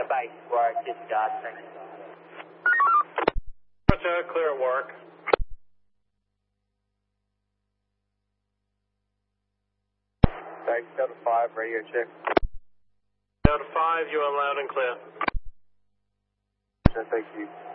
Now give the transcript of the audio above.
base square, disregard, thanks. Roger, clear at work. Thanks, Delta 5, radio check. Delta 5, you are loud and clear. Thank you.